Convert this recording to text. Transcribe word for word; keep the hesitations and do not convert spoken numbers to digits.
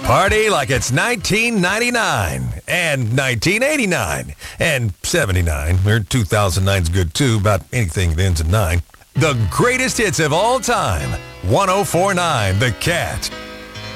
Party like it's nineteen ninety-nine and nineteen eighty-nine and seventy-nine, or two thousand nine's good too, about anything that ends in nine. The greatest hits of all time. one oh four point nine The Cat.